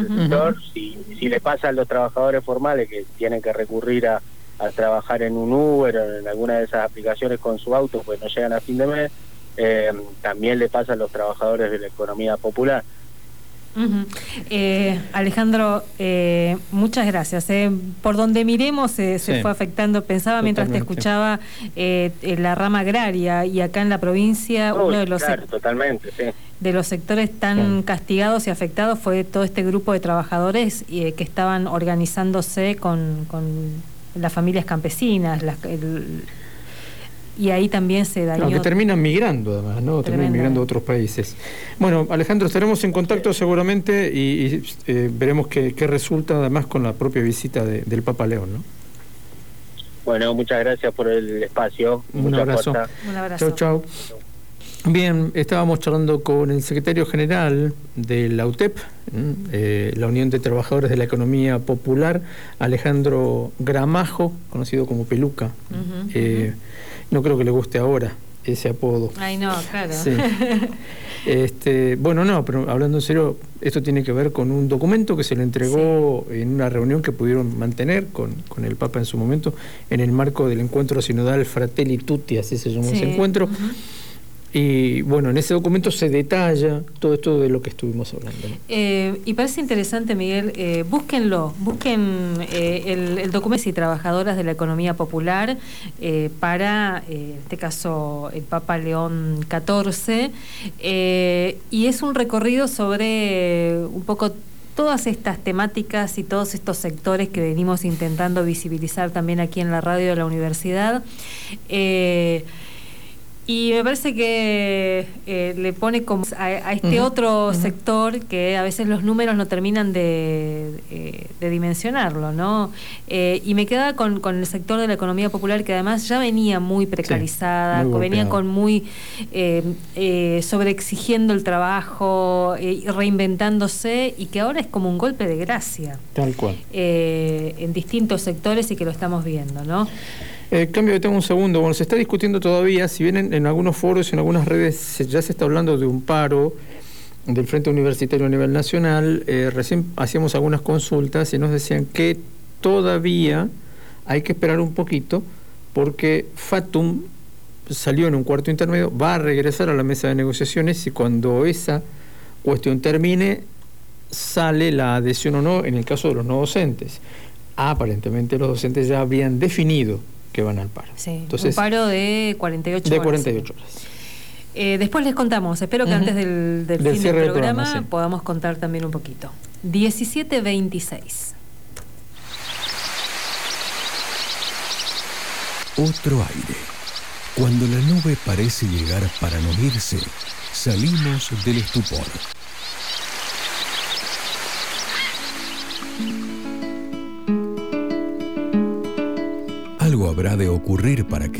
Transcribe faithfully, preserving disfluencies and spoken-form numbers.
uh-huh. sector. Si, si le pasa a los trabajadores formales que tienen que recurrir a, a trabajar en un Uber o en alguna de esas aplicaciones con su auto, pues no llegan a fin de mes, eh, también le pasa a los trabajadores de la economía popular. Uh-huh. eh, Alejandro, eh, muchas gracias. Eh. Por donde miremos eh, se sí. fue afectando. Pensaba Totalmente. mientras te escuchaba eh, en la rama agraria y acá en la provincia Uy, uno de los claro, totalmente, sí. de los sectores tan sí. castigados y afectados fue todo este grupo de trabajadores eh, que estaban organizándose con, con las familias campesinas, las, el, y ahí también se dañó. No, que terminan migrando además, ¿no? Terminan migrando a otros países. Bueno, Alejandro, estaremos en contacto seguramente y, y eh, veremos qué, qué resulta además con la propia visita de, del Papa León, ¿no? Bueno, muchas gracias por el espacio. Un abrazo. Un abrazo. Chau, chau. Bien, estábamos charlando con el secretario general de la U T E P, eh, la Unión de Trabajadores de la Economía Popular, Alejandro Gramajo, conocido como Peluca. Uh-huh, eh, uh-huh. No creo que le guste ahora ese apodo. Ay, no, claro. Sí. Este, bueno, no, pero hablando en serio, esto tiene que ver con un documento que se le entregó sí. en una reunión que pudieron mantener con, con el Papa en su momento, en el marco del encuentro sinodal Fratelli Tutti, así se llamó sí. ese encuentro. Uh-huh. Y bueno, en ese documento se detalla todo esto de lo que estuvimos hablando, ¿no? Eh, y parece interesante, Miguel, eh, búsquenlo, busquen eh, el, el documento y trabajadoras de la economía popular eh, para, eh, en este caso, el Papa León catorce, eh, y es un recorrido sobre eh, un poco todas estas temáticas y todos estos sectores que venimos intentando visibilizar también aquí en la radio de la universidad. Eh, Y me parece que eh, le pone como a, a este uh-huh, otro uh-huh. sector que a veces los números no terminan de, de, de dimensionarlo, ¿no? Eh, y me queda con, con el sector de la economía popular que además ya venía muy precarizada, sí, muy venía con muy eh, eh, sobreexigiendo el trabajo, eh, reinventándose, y que ahora es como un golpe de gracia. Tal cual. Eh, en distintos sectores y que lo estamos viendo, ¿no? Eh, cambio de tema un segundo. Bueno, se está discutiendo todavía, si bien en, en algunos foros, en algunas redes se, ya se está hablando de un paro del Frente Universitario a nivel nacional. Eh, recién hacíamos algunas consultas y nos decían que todavía hay que esperar un poquito porque Fatum salió en un cuarto intermedio, va a regresar a la mesa de negociaciones y cuando esa cuestión termine sale la adhesión o no en el caso de los no docentes. Aparentemente los docentes ya habían definido que van al paro. Sí, entonces, un paro de cuarenta y ocho de horas. cuarenta y ocho horas. Eh, después les contamos, espero que uh-huh. antes del, del, del fin del programa, programa sí. podamos contar también un poquito. diecisiete veintiséis. Otro aire. Cuando la nube parece llegar para no irse, salimos del estupor. Algo habrá de ocurrir para que